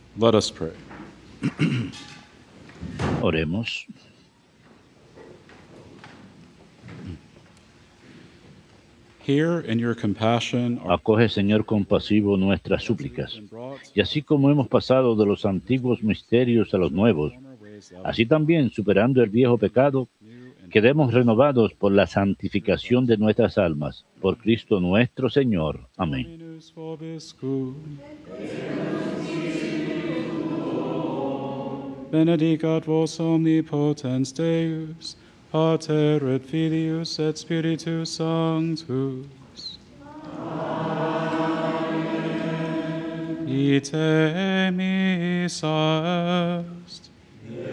Let us pray. Oremos. Hear in your compassion our Acoge, Señor compasivo, nuestras súplicas. Y así como hemos pasado de los antiguos misterios a los nuevos, así también, superando el viejo pecado, quedemos renovados por la santificación de nuestras almas. Por Cristo nuestro Señor. Amén. Dominus vobiscum. Benedicat vos omnipotens Deus, Pater et Filius et Spiritus Sanctus. Amen. Ite missa est.